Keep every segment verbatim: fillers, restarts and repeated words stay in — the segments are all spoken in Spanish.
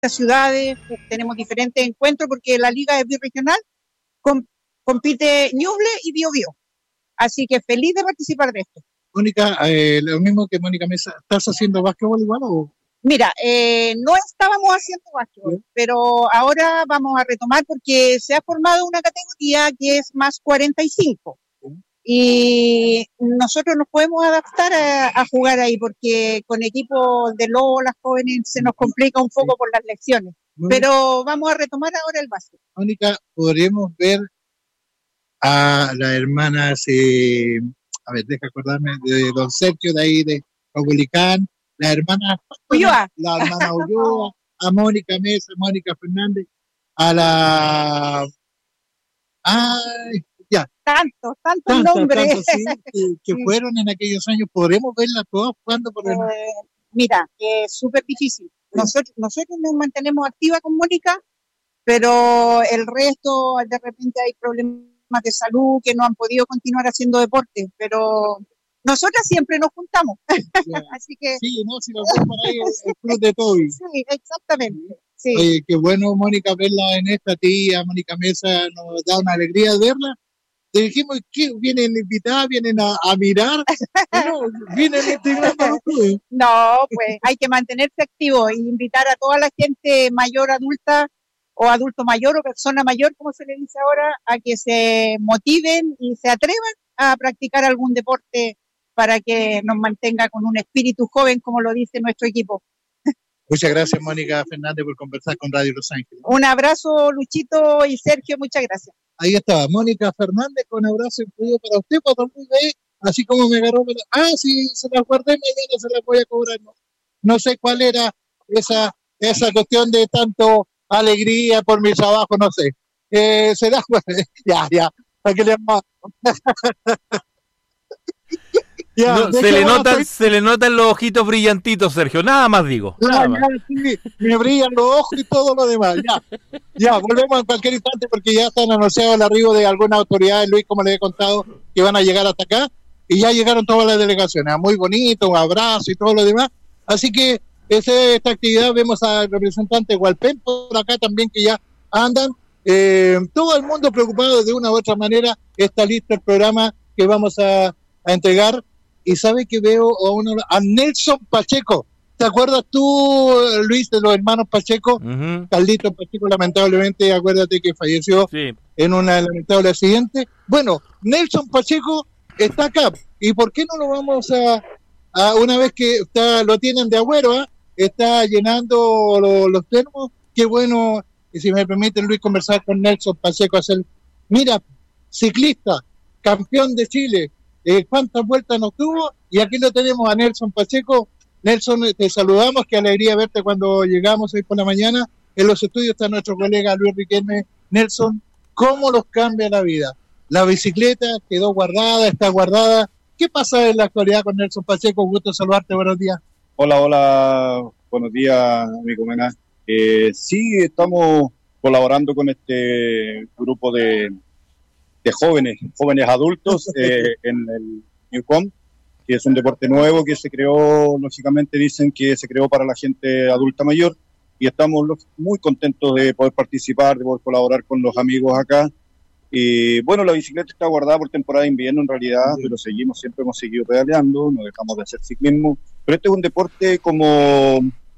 ciudades, tenemos diferentes encuentros porque la liga es birregional, com, compite Ñuble y Biobío. Así que feliz de participar de esto. Mónica, eh, lo mismo que Mónica Mesa, ¿estás haciendo básquetbol igual o...? Mira, eh, no estábamos haciendo básquetbol, ¿sí? Pero ahora vamos a retomar porque se ha formado una categoría que es más cuarenta y cinco. ¿Sí? Y nosotros nos podemos adaptar a, a jugar ahí porque con equipos de lolas jóvenes se nos complica un poco, sí, por las lecciones. Muy Pero bien. Vamos a retomar ahora el básquet. Mónica, podríamos ver a las hermanas, eh, a ver, deja acordarme, de don Sergio de ahí, de Cogulicán, la hermana Ulloa, la hermana Ulloa, a Mónica Mesa, Mónica Fernández, a la... Ay, ya. Tantos, tantos nombres. Tantos, sí, que, que sí. Fueron en aquellos años. ¿Podremos verlas todas jugando por el... Eh, mira, es súper difícil. Nosotros, nosotros nos mantenemos activas con Mónica, pero el resto, de repente hay problemas de salud que no han podido continuar haciendo deporte, pero nosotras siempre nos juntamos. Yeah. Así que... Sí, no, si lo ves por ahí, el, el club de Toby. Sí, exactamente. Sí. Oye, qué bueno, Mónica, verla en esta tía, Mónica Mesa, nos da una alegría verla. Te dijimos que vienen invitadas, vienen a, a mirar, bueno, vienen integrando los clubes. No, pues hay que mantenerse activo e invitar a toda la gente mayor, adulta, o adulto mayor o persona mayor, como se le dice ahora, a que se motiven y se atrevan a practicar algún deporte para que nos mantenga con un espíritu joven, como lo dice nuestro equipo. Muchas gracias, Mónica Fernández, por conversar con Radio Los Ángeles. Un abrazo, Luchito y Sergio, muchas gracias. Ahí estaba, Mónica Fernández, con abrazo incluido para usted, para Don Luis B., así como me agarró. Me... Ah, sí, se las guardé, mañana se las voy a cobrar. No, no sé cuál era esa, esa cuestión de tanto alegría por mi trabajo, no sé. Eh, se las guardé, ya, ya, para que le Ya, no, se, le notan, se le notan los ojitos brillantitos, Sergio, nada más digo. Nada ya, más. Ya, sí, me brillan los ojos y todo lo demás. Ya, ya, volvemos en cualquier instante porque ya están anunciados el arribo de algunas autoridades, Luis, como les he contado, que van a llegar hasta acá. Y ya llegaron todas las delegaciones. Muy bonito, un abrazo y todo lo demás. Así que ese, esta actividad, vemos al representante Hualpén por acá también que ya andan. Eh, todo el mundo preocupado de una u otra manera. Está listo el programa que vamos a, a entregar. Y sabe que veo a, uno, a Nelson Pacheco. ¿Te acuerdas tú, Luis, de los hermanos Pacheco? Uh-huh. Carlito Pacheco, lamentablemente, acuérdate que falleció, sí, en una lamentable accidente. Bueno, Nelson Pacheco está acá. ¿Y por qué no lo vamos a, a una vez que está, lo tienen de agüero, ¿eh? Está llenando lo, los termos? Qué bueno, y si me permiten, Luis, conversar con Nelson Pacheco. Hacer, mira, ciclista, campeón de Chile. Eh, ¿Cuántas vueltas nos tuvo? Y aquí lo tenemos a Nelson Pacheco. Nelson, te saludamos, qué alegría verte cuando llegamos hoy por la mañana. En los estudios está nuestro colega Luis Riquelme. Nelson, ¿cómo los cambia la vida? La bicicleta quedó guardada, está guardada. ¿Qué pasa en la actualidad con Nelson Pacheco? Gusto saludarte, buenos días. Hola, hola, buenos días, amigo Mena. Eh, sí, estamos colaborando con este grupo de de jóvenes, jóvenes adultos eh, en el Newcom, que es un deporte nuevo que se creó, lógicamente dicen que se creó para la gente adulta mayor, y estamos muy contentos de poder participar, de poder colaborar con los amigos acá. Y bueno, la bicicleta está guardada por temporada de invierno en realidad, sí, pero seguimos, siempre hemos seguido pedaleando, no dejamos de hacer ciclismo, pero este es un deporte como...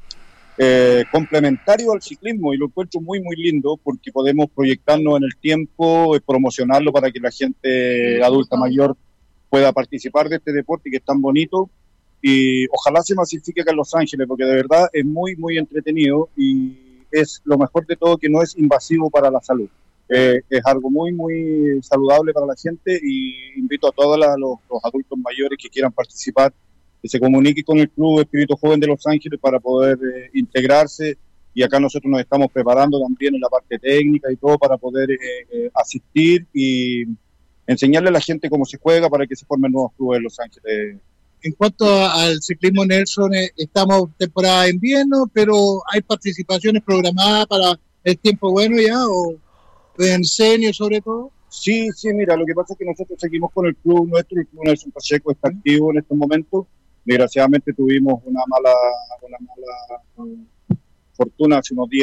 Eh, complementario al ciclismo, y lo encuentro muy muy lindo porque podemos proyectarnos en el tiempo, eh, promocionarlo para que la gente adulta mayor pueda participar de este deporte que es tan bonito, y ojalá se masifique acá en Los Ángeles porque de verdad es muy muy entretenido y es lo mejor de todo que no es invasivo para la salud. Eh, es algo muy muy saludable para la gente, y invito a todos la, los, los adultos mayores que quieran participar que se comunique con el Club Espíritu Joven de Los Ángeles para poder eh, integrarse, y acá nosotros nos estamos preparando también en la parte técnica y todo para poder eh, eh, asistir y enseñarle a la gente cómo se juega para que se formen nuevos clubes en Los Ángeles. En cuanto al ciclismo, Nelson, eh, estamos en temporada de invierno, pero ¿hay participaciones programadas para el tiempo bueno ya, o en senior sobre todo? Sí, sí, mira, lo que pasa es que nosotros seguimos con el club nuestro, el Club Nelson Pacheco está activo en estos momentos. Desgraciadamente tuvimos una mala, una mala fortuna hace unos días